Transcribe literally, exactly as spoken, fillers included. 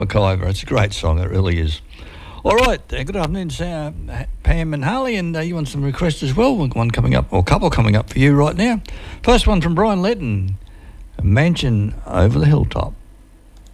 McIver. It's a great song, it really is. All right, uh, good afternoon, uh, Pam and Harley, and uh, you want some requests as well? One coming up, or a couple coming up for you right now. First one from Brian Letton, A Mansion Over the Hilltop.